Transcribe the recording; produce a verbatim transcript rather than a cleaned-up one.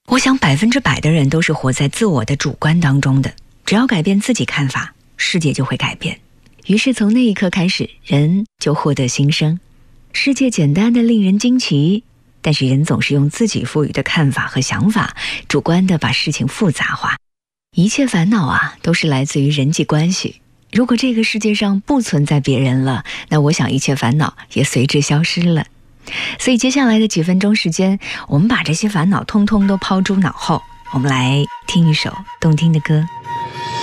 我想百分之百的人都是活在自我的主观当中的，只要改变自己看法，世界就会改变。于是从那一刻开始，人就获得新生。世界简单的令人惊奇，但是人总是用自己赋予的看法和想法，主观的把事情复杂化。一切烦恼啊，都是来自于人际关系。如果这个世界上不存在别人了，那我想一切烦恼也随之消失了。所以接下来的几分钟时间，我们把这些烦恼通通都抛诸脑后，我们来听一首动听的歌。